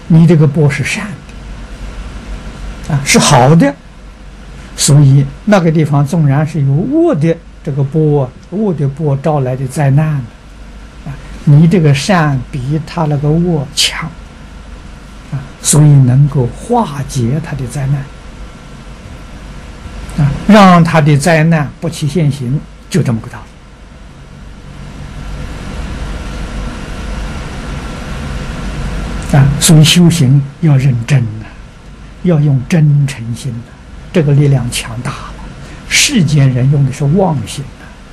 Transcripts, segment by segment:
你这个钵是善的，是好的，所以那个地方纵然是有恶的这个钵，恶的钵招来的灾难，你这个善比他那个恶强，所以能够化解他的灾难，让他的灾难不起现行，就这么个道理。所以修行要认真要用真诚心这个力量强大了。世间人用的是妄心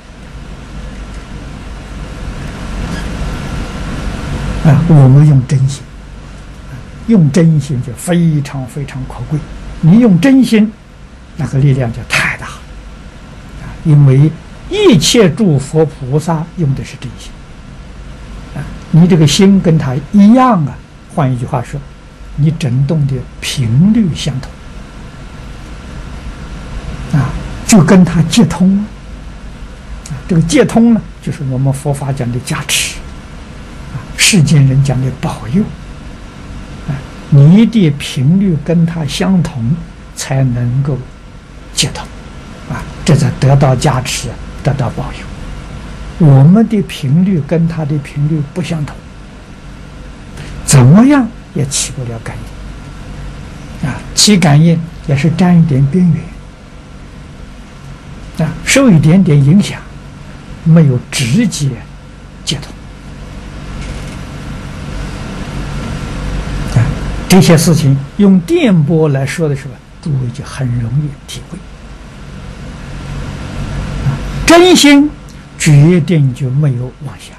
我们用真心，用真心就非常非常可贵。你用真心，那个力量就太大了因为一切诸佛菩萨用的是真心你这个心跟他一样换一句话说，你振动的频率相同就跟他接通这个接通呢，就是我们佛法讲的加持世间人讲的保佑你的频率跟他相同，才能够接通这才得到加持，得到保佑。我们的频率跟他的频率不相同，怎么样也起不了感应起感应也是沾一点边缘受一点点影响，没有直接接通这些事情用电波来说的时候，诸位就很容易体会真心决定就没有妄想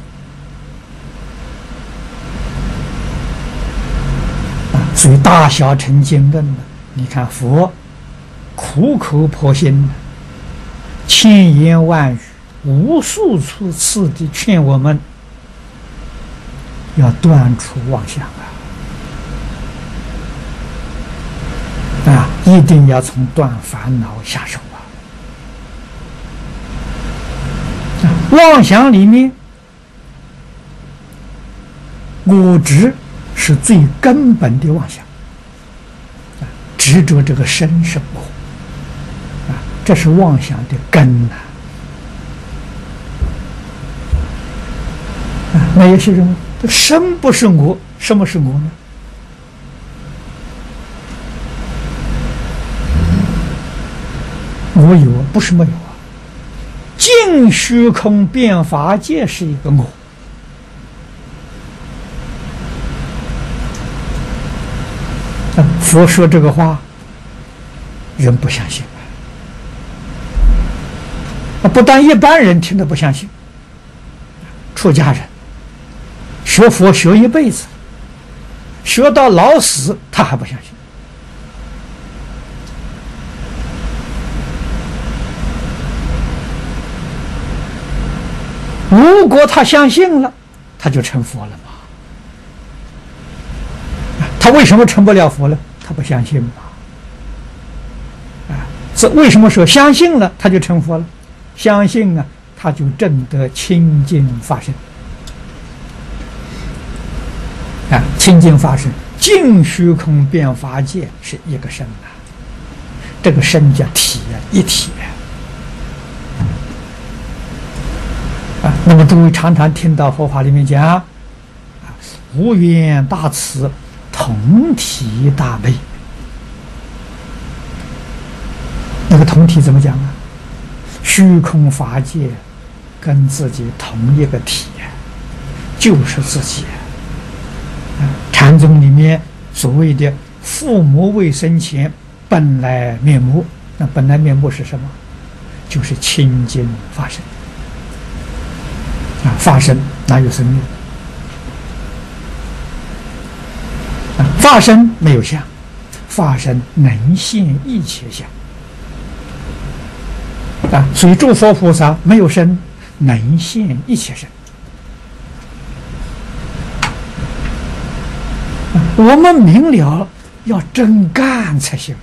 所以大小乘经论呢，你看佛苦口婆心千言万语无数次的劝我们要断除妄想一定要从断烦恼下手妄想里面我执是最根本的妄想执着这个身是我这是妄想的根那有些人身不是我，什么是我呢？我有不是没有尽虚空遍法界是一个我佛说这个话人不相信不但一般人听得不相信，出家人学佛学一辈子，学到老死他还不相信如果他相信了，他就成佛了嘛？他为什么成不了佛呢？他不相信嘛？这为什么说相信了他就成佛了？相信他就证得清净法身清净法身尽虚空遍法界是一个身这个身叫体一体那么诸位常常听到佛法里面讲无缘大慈同体大悲，那个同体怎么讲虚空法界跟自己同一个体就是自己禅宗里面所谓的父母未生前本来面目，那本来面目是什么？就是清净法身法身哪有生命法身没有相，法身能现一切相所以诸佛菩萨没有身，能现一切身我们明了要真干才行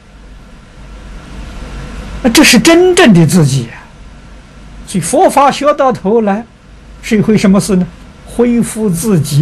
这是真正的自己所以佛法学到头来是一回什么事呢？恢复自己